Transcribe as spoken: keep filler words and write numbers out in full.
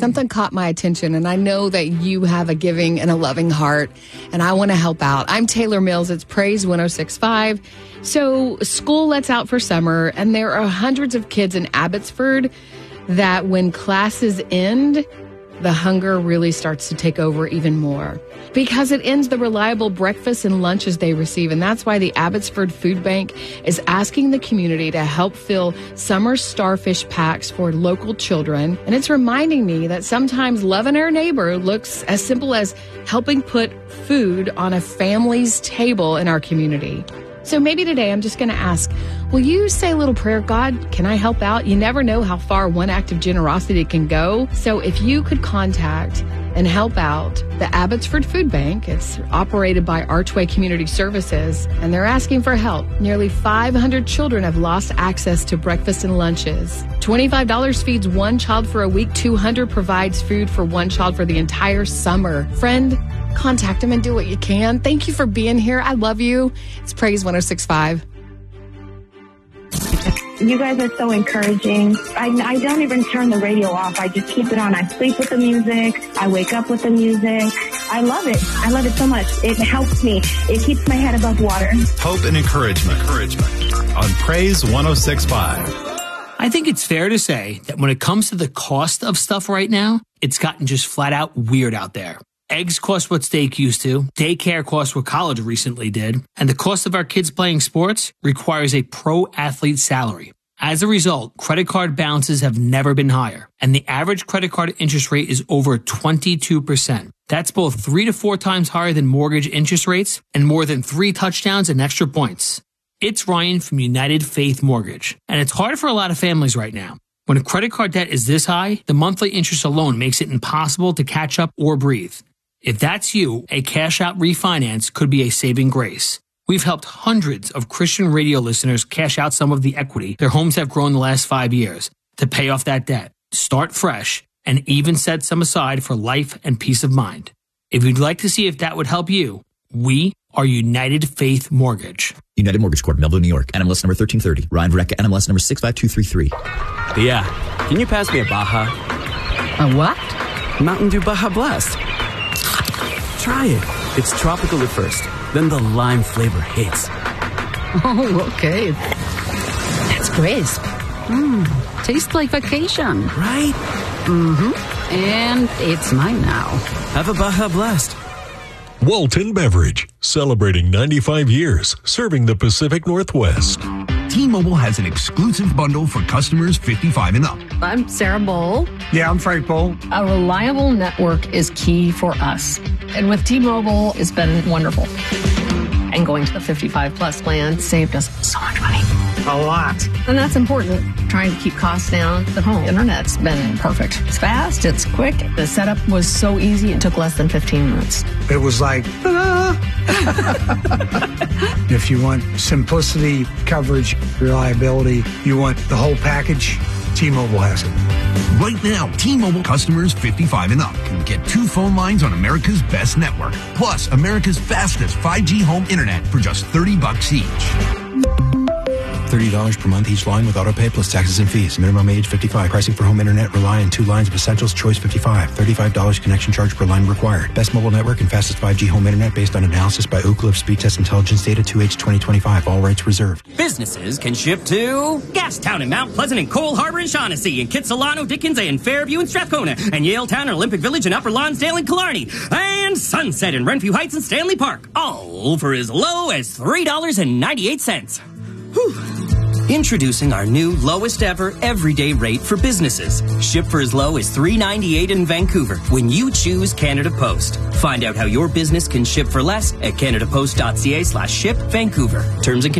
something caught my attention, and I know that you have a giving and a loving heart, and I want to help out. I'm Taylor Mills. It's Praise one oh six point five. So school lets out for summer, and there are hundreds of kids in Abbotsford that when classes end, the hunger really starts to take over even more because it ends the reliable breakfasts and lunches they receive. And that's why the Abbotsford Food Bank is asking the community to help fill summer starfish packs for local children. And it's reminding me that sometimes loving our neighbor looks as simple as helping put food on a family's table in our community. So maybe today I'm just going to ask, will you say a little prayer? God, can I help out? You never know how far one act of generosity can go. So if you could contact and help out the Abbotsford Food Bank, it's operated by Archway Community Services, and they're asking for help. Nearly five hundred children have lost access to breakfast and lunches. twenty-five dollars feeds one child for a week. two hundred dollars provides food for one child for the entire summer. Friend, contact them and do what you can. Thank you for being here. I love you. It's Praise one oh six point five. You guys are so encouraging. I, I don't even turn the radio off. I just keep it on. I sleep with the music. I wake up with the music. I love it. I love it so much. It helps me. It keeps my head above water. Hope and encouragement. Encouragement on Praise one oh six point five. I think it's fair to say that when it comes to the cost of stuff right now, it's gotten just flat out weird out there. Eggs cost what steak used to, daycare costs what college recently did, and the cost of our kids playing sports requires a pro athlete salary. As a result, credit card balances have never been higher, and the average credit card interest rate is over twenty-two percent. That's both three to four times higher than mortgage interest rates and more than three touchdowns and extra points. It's Ryan from United Faith Mortgage, and it's hard for a lot of families right now. When a credit card debt is this high, the monthly interest alone makes it impossible to catch up or breathe. If that's you, a cash-out refinance could be a saving grace. We've helped hundreds of Christian radio listeners cash out some of the equity their homes have grown the last five years to pay off that debt, start fresh, and even set some aside for life and peace of mind. If you'd like to see if that would help you, we are United Faith Mortgage. United Mortgage Corp, Melville, New York. N M L S number thirteen thirty. Ryan Verrecka, N M L S number six five two three three. Yeah. Can you pass me a Baja? A what? Mountain Dew Baja Blast. Try it. It's tropical at first, then the lime flavor hits. Oh, okay. That's crisp. Mmm, tastes like vacation. Right? Mm-hmm. And it's mine now. Have a Baja Blast. Walton Beverage, celebrating ninety-five years, serving the Pacific Northwest. T-Mobile has an exclusive bundle for customers fifty-five and up. I'm Sarah Bowl. Yeah, I'm Frank Bowl. A reliable network is key for us. And with T-Mobile, it's been wonderful. And going to the fifty-five plus plan saved us so much money. A lot. And that's important. Trying to keep costs down at home. Internet's been perfect. It's fast, it's quick. The setup was so easy, it took less than fifteen minutes. It was like, ah. If you want simplicity, coverage, reliability, you want the whole package, T-Mobile has it. Right now, T-Mobile customers fifty-five and up can get two phone lines on America's best network, plus America's fastest five G home internet for just thirty bucks each. thirty dollars per month each line with autopay plus taxes and fees. Minimum age fifty-five. Pricing for home internet rely on two lines of essentials. Choice fifty-five. thirty-five dollars connection charge per line required. Best mobile network and fastest five G home internet based on analysis by Ookla of Speed Test Intelligence Data two H twenty twenty-five. All rights reserved. Businesses can ship to Gastown and Mount Pleasant and Cole Harbor and Shaughnessy and Kitsilano, Dickens and Fairview and Strathcona and Yaletown and Olympic Village and Upper Lonsdale and Killarney and Sunset and Renfrew Heights and Stanley Park. All for as low as three dollars and ninety-eight cents. Whew. Introducing our new lowest ever everyday rate for businesses. Ship for as low as three dollars and ninety-eight cents in Vancouver when you choose Canada Post. Find out how your business can ship for less at canadapost.ca slash ship Vancouver. Terms and conditions.